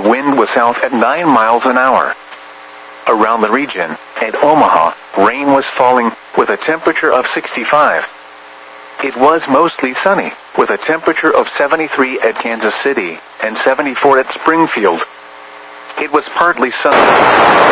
wind was south at 9 miles an hour. Around the region, at Omaha, rain was falling, with a temperature of 65. It was mostly sunny, with a temperature of 73 at Kansas City, and 74 at Springfield. It was partly sunny.